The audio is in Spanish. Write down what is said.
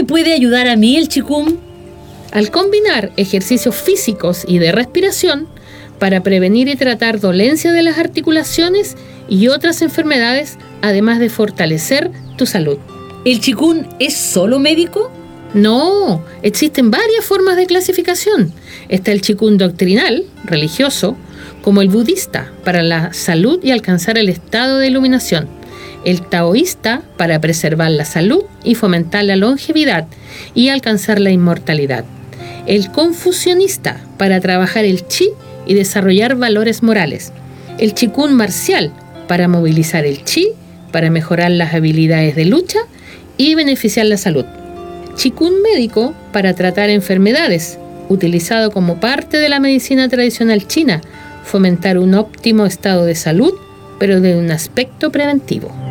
puede ayudar a mí el Qigong? Al combinar ejercicios físicos y de respiración para prevenir y tratar dolencias de las articulaciones y otras enfermedades, además de fortalecer tu salud. ¿El Qigong es solo médico? No, existen varias formas de clasificación. Está el Qigong doctrinal, religioso, como el budista, para la salud y alcanzar el estado de iluminación. El taoísta, para preservar la salud y fomentar la longevidad y alcanzar la inmortalidad. El confucionista, para trabajar el chi y desarrollar valores morales. El Qigong marcial, para movilizar el chi, para mejorar las habilidades de lucha y beneficiar la salud. Qigong médico, para tratar enfermedades, utilizado como parte de la medicina tradicional china, fomentar un óptimo estado de salud, pero de un aspecto preventivo.